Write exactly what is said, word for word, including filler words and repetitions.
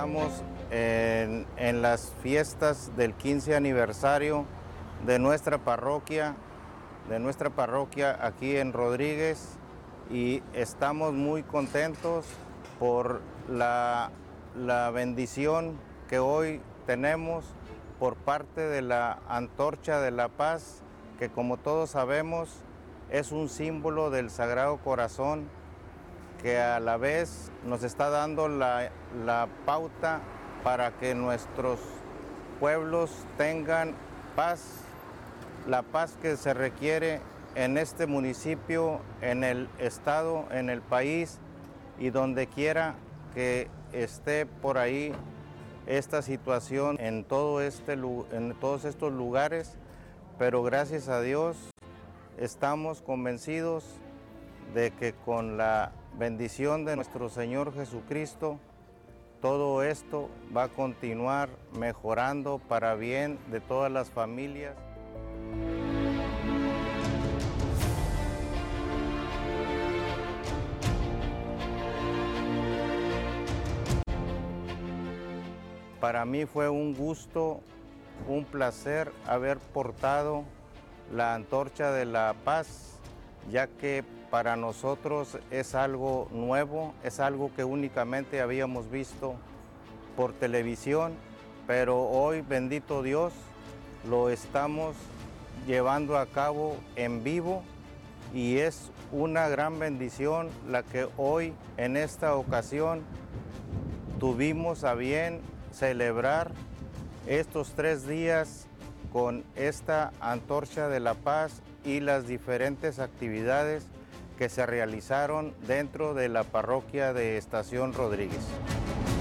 Estamos en, en las fiestas del quince aniversario de nuestra parroquia, de nuestra parroquia aquí en Rodríguez, y estamos muy contentos por la, la bendición que hoy tenemos por parte de la Antorcha de la Paz, que como todos sabemos es un símbolo del Sagrado Corazón, que a la vez nos está dando la, la pauta para que nuestros pueblos tengan paz, la paz que se requiere en este municipio, en el estado, en el país y donde quiera que esté por ahí esta situación en, todo este, en todos estos lugares, pero gracias a Dios estamos convencidos de que con la bendición de nuestro Señor Jesucristo, todo esto va a continuar mejorando para bien de todas las familias. Para mí fue un gusto, un placer haber portado la Antorcha de la Paz, ya que para nosotros es algo nuevo, es algo que únicamente habíamos visto por televisión, pero hoy, bendito Dios, lo estamos llevando a cabo en vivo y es una gran bendición la que hoy, en esta ocasión, tuvimos a bien celebrar estos tres días con esta Antorcha de la Paz y las diferentes actividades que se realizaron dentro de la parroquia de Estación Rodríguez.